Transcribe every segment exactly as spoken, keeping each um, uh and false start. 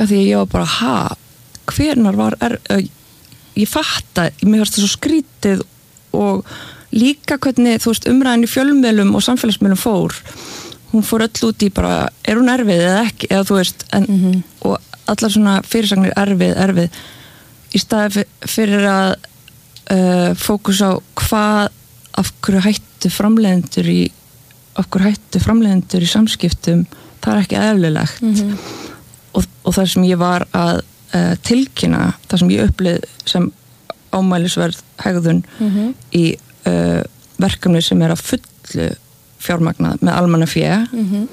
sjokka því ég var bara, ha, hvenær var er, ég fatta, mér fannst það svo skrítið og líka hvernig, þú veist, umræðin í fjölmiðlum og samfélagsmiðlum fór, hún fór öll út í bara, er hún erfið eða ekki, eða þú veist, en, mm-hmm. og allar svona fyrirsagnir erfið, erfið, í staði fyrir að uh, fókus á hvað, af hverju hættu framleiðendur í, af hverju hættu framleiðendur í samskiptum, það er ekki eðlilegt. Mm-hmm. Og, og það sem ég var að uh, tilkynna, það sem ég upplið sem ámælisverð hegðun mm-hmm. í uh, verkefni sem er að fullu fjármagnað með almannafé mm-hmm.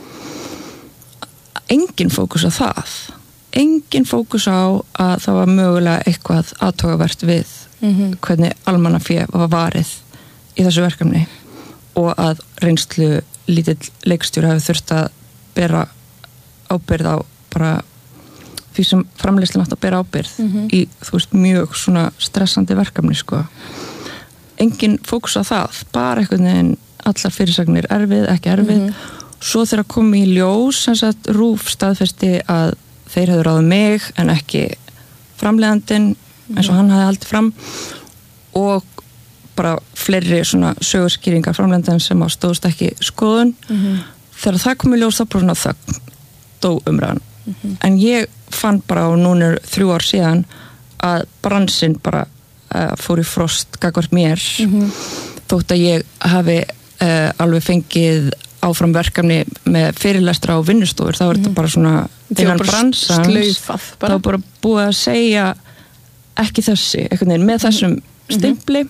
engin fókus á það engin fókus á að það var mögulega eitthvað athugavert við mm-hmm. hvernig almannafé var varið í þessu verkefni og að reynslu lítill leikstjóri hafi þurft að bera ábyrgð á bara því sem framleiðslan átt að bera ábyrgð mm-hmm. í, þú veist, mjög svona stressandi verkefni, sko. Engin fókus á það, bara einhvern veginn allar fyrirsagnir erfið, ekki erfið. Mm-hmm. Svo þegar kom í ljós, sem sagt, RÚV staðfesti að þeir hefðu ráðið mig en ekki framleiðandinn, mm-hmm. eins og hann hafði haldið fram og bara fleiri svona sögurskýringar framleiðandinn sem á stóðst ekki skoðun. Mm-hmm. Þegar það kom í ljós, þá bara svona þögn, dó umræðan. Mm-hmm. En ég fann bara á núna þrjú ár síðan að bransinn bara uh, fór í frost gagnvart mér mm-hmm. þótt að ég hafi uh, alveg fengið áfram verkefni með fyrirlestra á vinnustofur, þá er mm-hmm. þetta bara svona innan bransans, þá er bara búið að segja ekki þessi, einhvern veginn með þessum mm-hmm. stimpli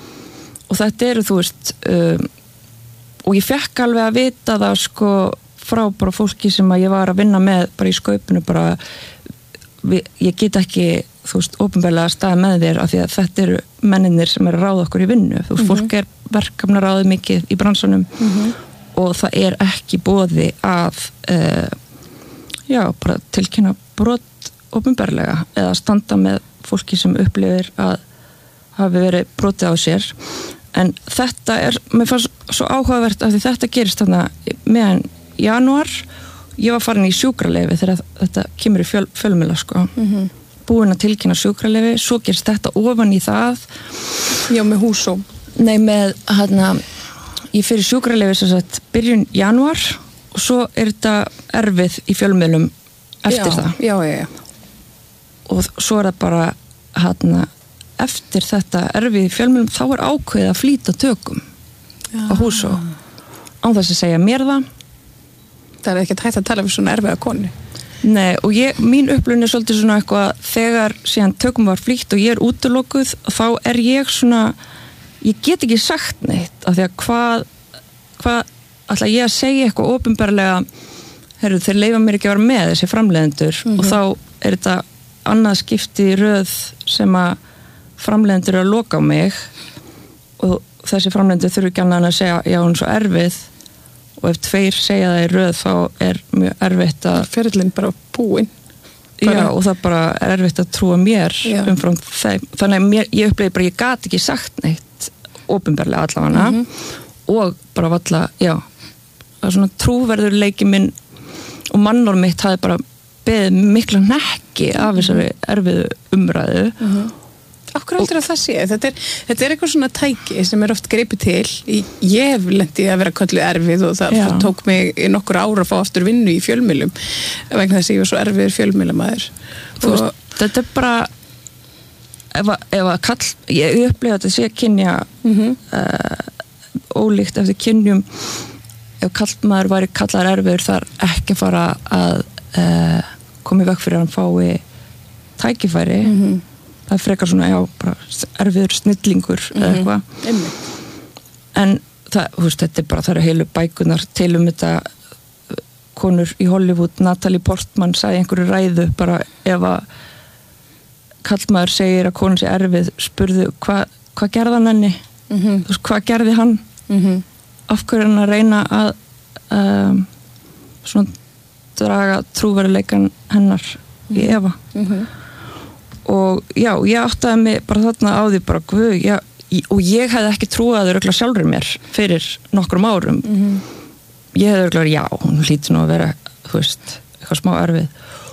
og þetta eru, þú veist um, og ég fekk alveg að vita það sko frá bara fólki sem að ég var að vinna með bara í skaupinu bara við, ég get ekki, þú veist, opinberlega staða með þér af því að þetta eru menninir sem eru að ráða okkur í vinnu, þú veist, mm-hmm. fólk er verkefnaráðið mikið í bransanum mm-hmm. og það er ekki boði að uh, já, bara tilkynna brot opinberlega eða standa með fólki sem upplifir að hafi verið brotið á sér en þetta er, mér fannst svo áhugavert af því þetta gerist þarna meðan janúar, ég var farin í sjúkraleyfi þegar þetta kemur í fjöl, fjölmiðla sko. Mm-hmm. Búin að tilkynna sjúkraleyfi, svo gerist þetta ofan í það. Já, með húsó. Nei, með hérna, ég fyrir sjúkraleyfi sem sagt byrjun janúar og svo er þetta erfið í fjölmiðlum eftir já, það. Já, já, já. Og svo er það bara hérna, eftir þetta erfið í fjölmiðlum, þá er ákveðið að flýta tökum já. Á húsó. Án þess að segja mér það. Það er ekki hægt að tala um svona erfiða konu. Nei, og ég, mín upplifun er svolítið svona eitthvað, þegar síðan tökum var flýtt og ég er útilokuð, þá er ég svona, ég get ekki sagt neitt, af því að hvað, hvað, ætla ég að segja eitthvað opinberlega, herru, þeir leyfa mér ekki að vera með þessi framleiðendur mm-hmm. og þá er þetta annað skipti í röð sem að framleiðendur eru að loka á mig og þessi framleiðendur þurfi ekki annað að segja, já, hún er svo erfið, og ef tveir segja það í röð þá er mjög erfitt að ferillin bara búinn bara... já og það bara er erfitt að trúa mér já. Umfram þeim þannig að mér, ég upplegi bara ég gat ekki sagt neitt opinberlega allavega mm-hmm. og bara valla, já það er svona trúverður leiki minn og mannor mitt hafi bara beðið mikla hnekki af þessari erfiðu umræðu mm-hmm. Akkur heldur að það sé, þetta er, þetta er eitthvað svona tæki sem er oft greipið til. Ég hef lendið að vera kölluð erfið og það, það tók mig í nokkur ára að fá aftur vinnu í fjölmiðlum vegna þess að ég var svo erfiður fjölmiðlamaður. Þú veist, þetta er bara ef að, ef að kall, ég upplifa þetta sé kynja mm-hmm. uh, ólíkt eftir kynjum ef kallmaður væri kallar erfiður þar ekki fara að uh, koma í veg fyrir að hann fái tækifæri mm-hmm. það er frekar svona, já, bara erfiður snillingur mm-hmm. eða eitthvað en það, þú veist, þetta er bara það eru heilu bækunar til um þetta konur í Hollywood, Natalie Portman sagði einhverju ræðu bara ef að kallmaður segir að konun sé erfið spurðu, hvað hva gerði hann henni mm-hmm. þú veist, hvað gerði hann mm-hmm. af hverju hann að reyna að um, svona draga trúveruleikan hennar mm-hmm. í efa mm-hmm. og já, ég áttaði mig bara þarna á því bara, guð, já, og ég hefði ekki trúið að þau örugglega sjálfur mér fyrir nokkrum árum mm-hmm. ég hefði örugglega, já, hún hlýtur nú að vera þú veist, eitthvað smá erfið